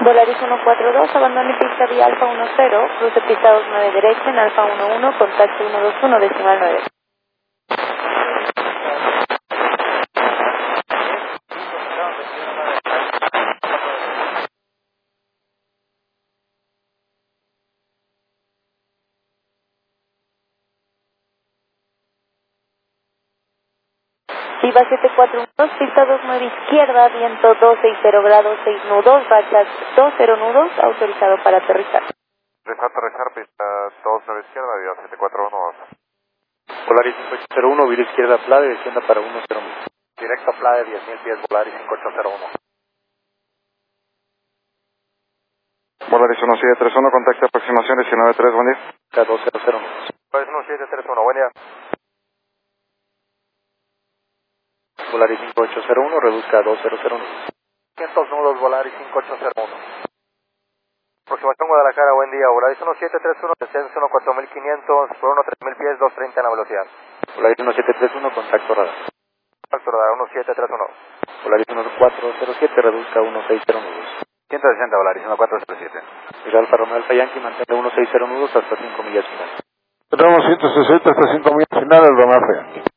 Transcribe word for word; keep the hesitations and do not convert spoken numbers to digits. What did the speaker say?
Volaris uno cuatro dos, abandone pista vía Alfa uno cero, cruce pista dos nueve derecha en Alfa uno uno, contacto uno dos uno, decimal nueve. Viva siete cuatro uno, pista dos nueve izquierda, viento dos seis cero grados, seis nudos, rachas dos cero nudos, autorizado para aterrizar. Deja aterrizar, pista dos nueve izquierda, Viva siete cuatro uno. Volaris cinco ocho cero uno, vira izquierda Plade, descienda para uno cero mil. Directo Plade, diez mil pies, Volaris cinco ocho cero uno. Volaris uno siete tres uno, contacto aproximación diecinueve tres, buen día. K dos cero cero uno. Volaris uno siete tres uno, buen día. Volaris cinco ocho cero uno, reduzca a dos cero cero uno. quinientos nudos, Volaris cinco ocho cero uno. Aproximación Guadalajara, buen día. Volaris uno siete tres uno, descenso uno cuatro mil quinientos, por uno tres mil pies, dos treinta en la velocidad. Volaris uno siete tres uno, contacto radar. Contacto radar uno siete tres uno. Volaris uno cuatro cero siete, reduzca a uno seis cero nudos. ciento sesenta, Volaris uno cuatro cero siete. Vira Alfa Romeo Alfa Yankee, mantente uno seis cero nudos hasta cinco millas finales. Tenemos ciento sesenta hasta cinco millas finales, Romeo Alfa Yankee.